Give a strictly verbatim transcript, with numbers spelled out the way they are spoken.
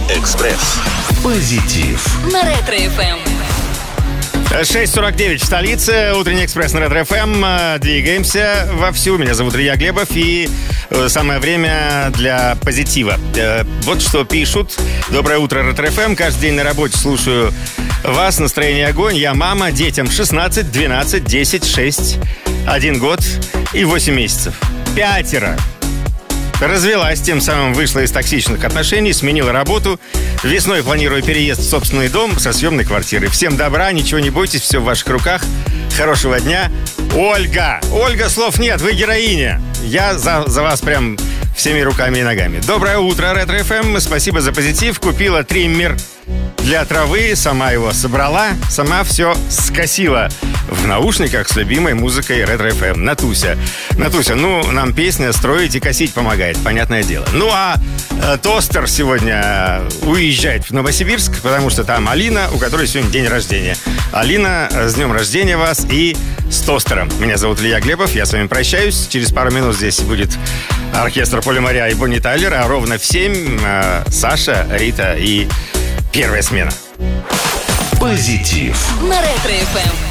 Экспресс. Позитив. На Ретро-эф эм. шесть сорок девять в столице. Утренний экспресс на Ретро-эф эм. Двигаемся вовсю. Меня зовут Илья Глебов. И самое время для позитива. Вот что пишут. Доброе утро, Ретро-эф эм. Каждый день на работе слушаю вас. Настроение огонь. Я мама. Детям шестнадцать, двенадцать, десять, шесть, один год и восемь месяцев. Пятеро. Развелась, тем самым вышла из токсичных отношений, сменила работу. Весной планирую переезд в собственный дом со съемной квартиры. Всем добра, ничего не бойтесь, все в ваших руках. Хорошего дня. Ольга! Ольга, слов нет, вы героиня. Я за, за вас прям всеми руками и ногами. Доброе утро, Ретро-эф эм. Спасибо за позитив. Купила триммер для травы, сама его собрала, сама все скосила. В наушниках с любимой музыкой Ретро-эф эм. Натуся. Натуся, ну, нам песня строить и косить помогает, понятное дело. Ну, а э, тостер сегодня уезжает в Новосибирск, потому что там Алина, у которой сегодня день рождения. Алина, с днем рождения вас и с тостером. Меня зовут Илья Глебов, я с вами прощаюсь. Через пару минут здесь будет оркестр Поля Моря и Бонни Тайлер, а ровно в семь э, Саша, Рита и первая смена. Позитив. На Ретро-эф эм.